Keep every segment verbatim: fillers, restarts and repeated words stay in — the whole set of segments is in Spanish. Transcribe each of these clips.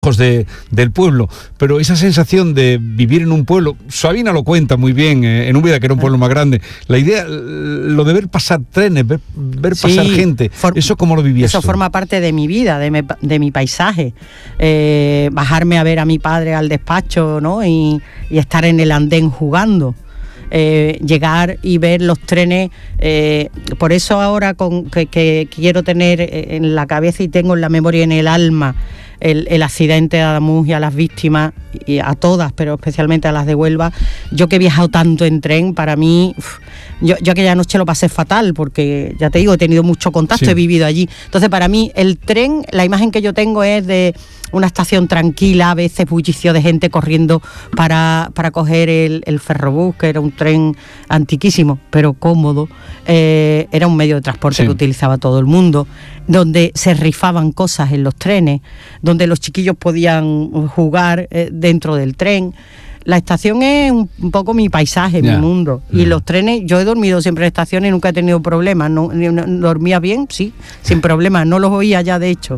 De, del pueblo, pero esa sensación de vivir en un pueblo, Sabina lo cuenta muy bien eh, en Úbeda, que era un pueblo más grande, la idea, lo de ver pasar trenes, ver, ver sí, pasar gente, for, ¿eso cómo lo vivías? Eso tú? Forma parte de mi vida, de mi, de mi paisaje, eh, bajarme a ver a mi padre al despacho, ¿no? y, y estar en el andén jugando. Eh, llegar y ver los trenes, eh, por eso ahora con, que, que quiero tener en la cabeza y tengo en la memoria y en el alma el, el accidente de Adamuz y a las víctimas, y a todas, pero especialmente a las de Huelva. Yo que he viajado tanto en tren, para mí, uf, yo, yo aquella noche lo pasé fatal, porque ya te digo, he tenido mucho contacto, sí. He vivido allí. Entonces para mí el tren, la imagen que yo tengo es de una estación tranquila, a veces bullicio de gente corriendo para, para coger el, el ferrobús, que era un tren antiquísimo, pero cómodo. Eh, era un medio de transporte, sí, que utilizaba todo el mundo, donde se rifaban cosas en los trenes, donde los chiquillos podían jugar eh, dentro del tren. La estación es un, un poco mi paisaje, yeah. mi mundo. Y yeah. los trenes, yo he dormido siempre en estaciones y nunca he tenido problemas. No, no, ¿Dormía bien? Sí, sin problemas. No los oía ya, de hecho.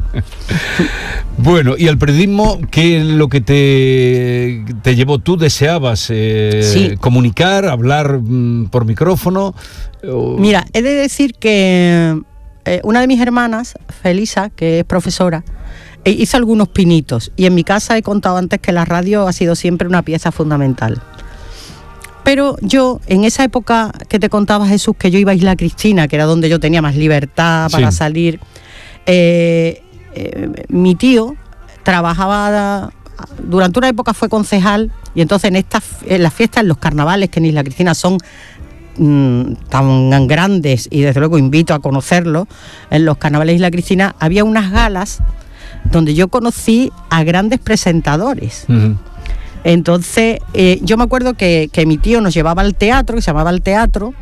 Bueno, y el periodismo, ¿qué es lo que te, te llevó? ¿Tú deseabas eh, sí. comunicar, hablar mm, por micrófono? O... Mira, he de decir que eh, una de mis hermanas, Felisa, que es profesora, hizo algunos pinitos, y en mi casa he contado antes que la radio ha sido siempre una pieza fundamental. Pero yo, en esa época que te contaba, Jesús, que yo iba a Isla Cristina, que era donde yo tenía más libertad para sí. salir, eh, eh, mi tío trabajaba, durante una época fue concejal, y entonces en, estas, en las fiestas, en los carnavales, que en Isla Cristina son mmm, tan grandes, y desde luego invito a conocerlos, en los carnavales de Isla Cristina había unas galas donde yo conocí a grandes presentadores. Uh-huh. Entonces, eh, yo me acuerdo que, que mi tío nos llevaba al teatro, que se llamaba el teatro,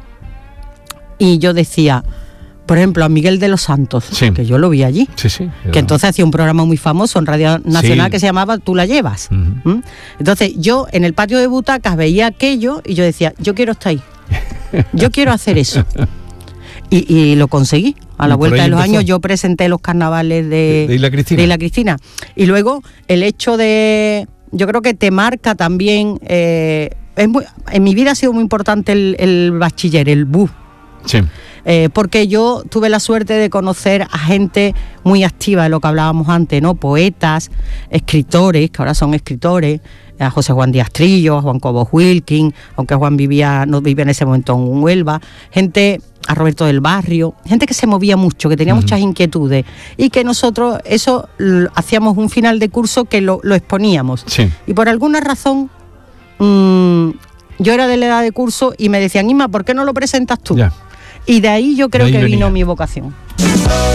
y yo decía, por ejemplo, a Miguel de los Santos, sí. que yo lo vi allí, sí, sí, que entonces hacía un programa muy famoso en Radio Nacional, sí. que se llamaba Tú la llevas. Uh-huh. ¿Mm? Entonces, yo en el patio de butacas veía aquello y yo decía, yo quiero estar ahí, yo quiero hacer eso. Y, y lo conseguí. A la vuelta de los empezó. años yo presenté los carnavales de, de, Isla Cristina. de Isla Cristina. Y luego el hecho de... Yo creo que te marca también... Eh, es muy, en mi vida ha sido muy importante el, el bachiller, el B U. Sí. Eh, porque yo tuve la suerte de conocer a gente muy activa de lo que hablábamos antes, ¿no? Poetas, escritores, que ahora son escritores, a José Juan Díaz Trillo, a Juan Cobos Wilkin, aunque Juan vivía, no vivía en ese momento en Huelva, gente, a Roberto del Barrio, gente que se movía mucho, que tenía uh-huh. muchas inquietudes, y que nosotros eso lo, hacíamos un final de curso que lo, lo exponíamos. Sí. Y por alguna razón, mmm, yo era de la edad de curso y me decían, Inma, ¿por qué no lo presentas tú? Yeah. Y de ahí yo creo ahí que venía. vino mi vocación.